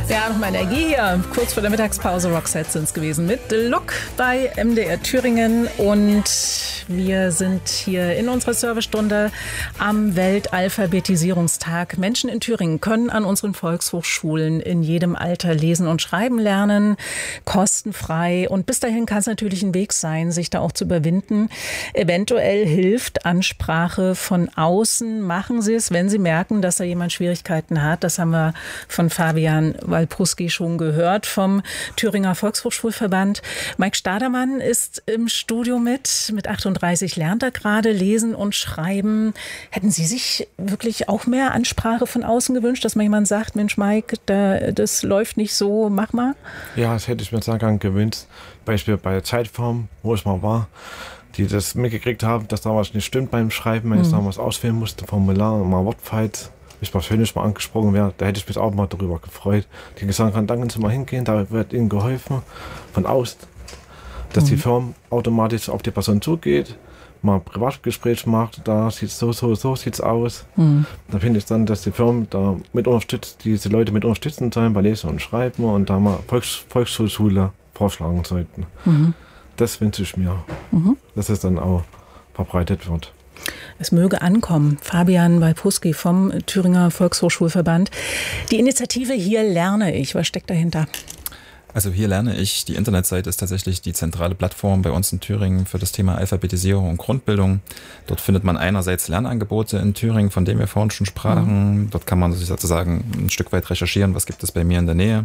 Ja, nochmal Energie hier. Kurz vor der Mittagspause Roxette sind es gewesen mit Look bei MDR Thüringen. Und wir sind hier in unserer Servicestunde am Weltalphabetisierungstag. Menschen in Thüringen können an unseren Volkshochschulen in jedem Alter lesen und schreiben lernen. Kostenfrei. Und bis dahin kann es natürlich ein Weg sein, sich da auch zu überwinden. Eventuell hilft Ansprache von außen. Machen Sie es, wenn Sie merken, dass da jemand Schwierigkeiten hat. Das haben wir von Fabian Walpruski schon gehört vom Thüringer Volkshochschulverband. Mike Stadermann ist im Studio mit 38 lernt er gerade lesen und schreiben. Hätten Sie sich wirklich auch mehr Ansprache von außen gewünscht, dass man jemand sagt, Mensch Mike, das läuft nicht so, mach mal? Ja, das hätte ich mir sehr gern gewünscht. Beispiel bei der Zeitform, wo ich mal war, die das mitgekriegt haben, dass da was nicht stimmt beim Schreiben, wenn ich da was ausfüllen musste, Formular, mal Wortfight, mich persönlich mal angesprochen wäre, da hätte ich mich auch mal darüber gefreut. Die gesagt haben, danke, Sie mal hingehen, da wird Ihnen geholfen von außen, dass die Firma automatisch auf die Person zugeht, mal ein Privatgespräch macht, da sieht es so sieht's aus. Da finde ich dann, dass die Firma da mit unterstützt, diese Leute mit unterstützen sollen bei Lesen und Schreiben und da mal Volkshochschule vorschlagen sollten. Das wünsche ich mir, dass es dann auch verbreitet wird. Es möge ankommen. Fabian Walpruski vom Thüringer Volkshochschulverband. Die Initiative Hier lerne ich. Was steckt dahinter? Also Hier lerne ich. Die Internetseite ist tatsächlich die zentrale Plattform bei uns in Thüringen für das Thema Alphabetisierung und Grundbildung. Dort findet man einerseits Lernangebote in Thüringen, von denen wir vorhin schon sprachen. Dort kann man sich sozusagen ein Stück weit recherchieren, was gibt es bei mir in der Nähe.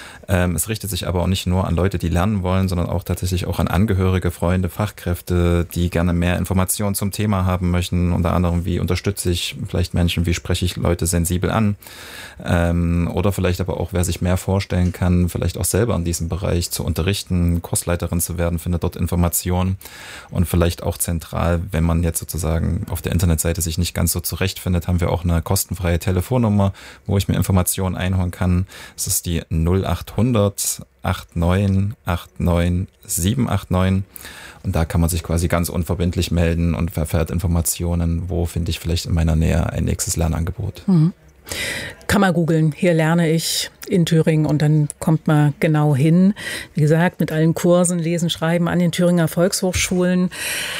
Es richtet sich aber auch nicht nur an Leute, die lernen wollen, sondern auch tatsächlich auch an Angehörige, Freunde, Fachkräfte, die gerne mehr Informationen zum Thema haben möchten. Unter anderem, wie unterstütze ich vielleicht Menschen, wie spreche ich Leute sensibel an. Oder vielleicht aber auch, wer sich mehr vorstellen kann, vielleicht auch selber in diesem Bereich zu unterrichten, Kursleiterin zu werden, findet dort Informationen. Und vielleicht auch zentral, wenn man jetzt sozusagen auf der Internetseite sich nicht ganz so zurechtfindet, haben wir auch eine kostenfreie Telefonnummer, wo ich mir Informationen einholen kann. Das ist die 0800 89 89 789 und da kann man sich quasi ganz unverbindlich melden und erfährt Informationen, wo finde ich vielleicht in meiner Nähe ein nächstes Lernangebot. Kann man googeln, hier lerne ich in Thüringen und dann kommt man genau hin. Wie gesagt, mit allen Kursen, Lesen, Schreiben an den Thüringer Volkshochschulen.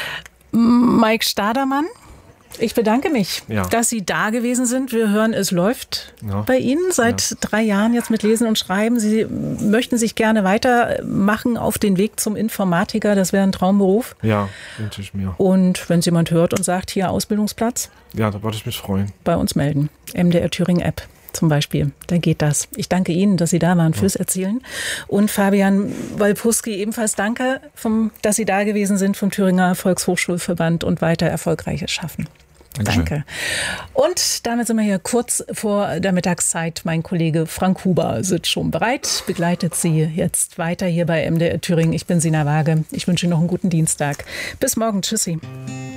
Mike Stadermann, ich bedanke mich, dass Sie da gewesen sind. Wir hören, es läuft bei Ihnen seit 3 Jahren jetzt mit Lesen und Schreiben. Sie möchten sich gerne weitermachen auf den Weg zum Informatiker. Das wäre ein Traumberuf. Ja, wünsche ich mir. Und wenn es jemand hört und sagt, hier Ausbildungsplatz? Ja, da würde ich mich freuen. Bei uns melden. MDR Thüringen App zum Beispiel. Da geht das. Ich danke Ihnen, dass Sie da waren fürs Erzählen. Und Fabian Walpruski ebenfalls danke, dass Sie da gewesen sind vom Thüringer Volkshochschulverband und weiter Erfolgreiches schaffen. Danke. Und damit sind wir hier kurz vor der Mittagszeit. Mein Kollege Frank Huber sitzt schon bereit, begleitet Sie jetzt weiter hier bei MDR Thüringen. Ich bin Sina Waage. Ich wünsche Ihnen noch einen guten Dienstag. Bis morgen. Tschüssi.